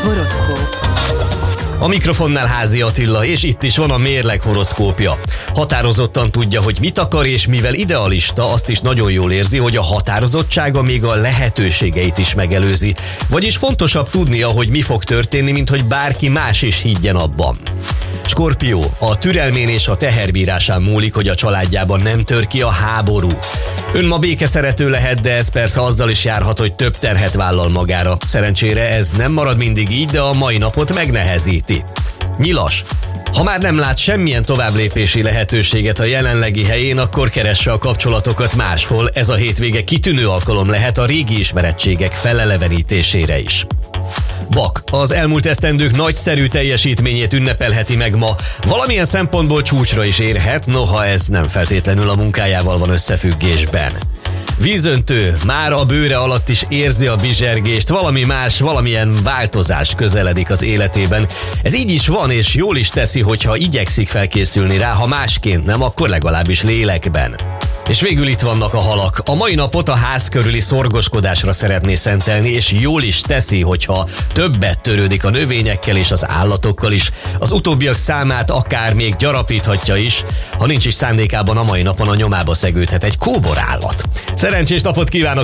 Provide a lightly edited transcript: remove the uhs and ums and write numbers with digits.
Horoszkóp. A mikrofonnál Házi Attila, és itt is van a mérleg horoszkópja. Határozottan tudja, hogy mit akar, és mivel idealista, azt is nagyon jól érzi, hogy a határozottsága még a lehetőségeit is megelőzi. Vagyis fontosabb tudnia, hogy mi fog történni, mint hogy bárki más is higgyen abban. Skorpió, a türelmén és a teherbírásán múlik, hogy a családjában nem tör ki a háború. Ön ma békeszerető lehet, de ez persze azzal is járhat, hogy több terhet vállal magára. Szerencsére ez nem marad mindig így, de a mai napot megnehezíti. Nyilas, ha már nem lát semmilyen továbblépési lehetőséget a jelenlegi helyén, akkor keresse a kapcsolatokat máshol. Ez a hétvége kitűnő alkalom lehet a régi ismerettségek felelevenítésére is. Bak, az elmúlt esztendők nagyszerű teljesítményét ünnepelheti meg ma. Valamilyen szempontból csúcsra is érhet, noha ez nem feltétlenül a munkájával van összefüggésben. Vízöntő, már a bőre alatt is érzi a bizsergést, valami más, valamilyen változás közeledik az életében. Ez így is van, és jól is teszi, hogyha igyekszik felkészülni rá, ha másként nem, akkor legalábbis lélekben. És végül itt vannak a halak. A mai napot a ház körüli szorgoskodásra szeretné szentelni, és jól is teszi, hogyha többet törődik a növényekkel és az állatokkal is. Az utóbbiak számát akár még gyarapíthatja is, ha nincs is szándékában a mai napon a nyomába szegődhet egy kóborállat. Szerencsés napot kívánok!